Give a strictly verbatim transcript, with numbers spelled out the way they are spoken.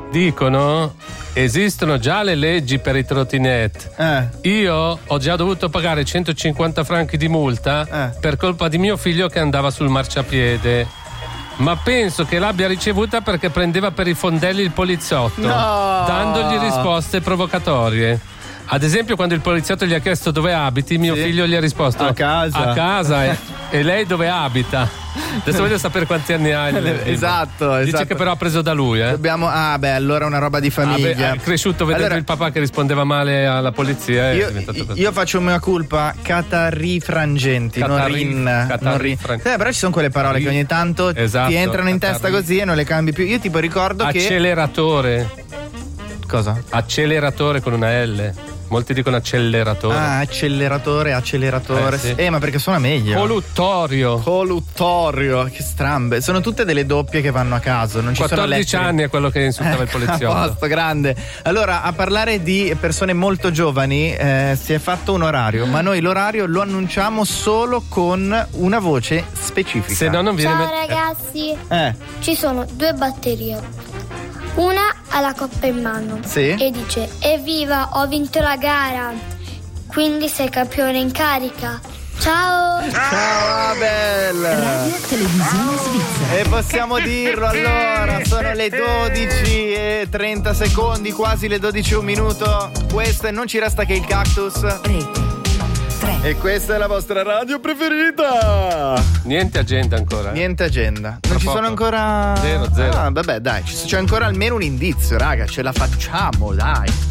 Dicono esistono già le leggi per i trottinette. Eh. Io ho già dovuto pagare centocinquanta franchi di multa eh. per colpa di mio figlio che andava sul marciapiede. Ma penso che l'abbia ricevuta perché prendeva per i fondelli il poliziotto, no. dandogli risposte provocatorie. Ad esempio, quando il poliziotto gli ha chiesto dove abiti, mio sì. figlio gli ha risposto a casa, a casa e, e lei dove abita? Adesso voglio sapere quanti anni ha. Esatto, Dice esatto. che però ha preso da lui, eh? Dobbiamo, ah, beh, allora è una roba di famiglia. Ah, beh, è cresciuto vedendo allora, il papà che rispondeva male alla polizia. Io, io faccio mea culpa, catarrifrangenti, non rin. Non rin. Eh, però ci sono quelle parole Ri. che ogni tanto esatto, ti entrano in catarri. testa così e non le cambi più. Io tipo ricordo acceleratore. che. Cosa? Acceleratore con una L. Molti dicono acceleratore. Ah, acceleratore, acceleratore. Eh, sì. eh ma perché suona meglio. Coluttorio. Coluttorio, che strambe. Sono tutte delle doppie che vanno a caso. Non ci quattordici sono anni è quello che insultava eh, il poliziotto. A posto, grande. Allora, a parlare di persone molto giovani, eh, si è fatto un orario, ma noi l'orario lo annunciamo solo con una voce specifica. Se no non viene. Ciao ragazzi. Eh. Ci sono due batterie. Una ha la coppa in mano sì. e dice: evviva, ho vinto la gara, quindi sei campione in carica. Ciao. Ciao Abel. Radio Televisione Svizzera. E possiamo dirlo allora, sono le dodici e trenta secondi, quasi le dodici e un minuto. Questo e non ci resta che il Cactus. Rete. E questa è la vostra radio preferita. Niente agenda ancora. Eh? Niente agenda. Non ci sono ancora. Zero, zero. Ah, vabbè, dai, c'è ancora almeno un indizio, raga. Ce la facciamo, dai.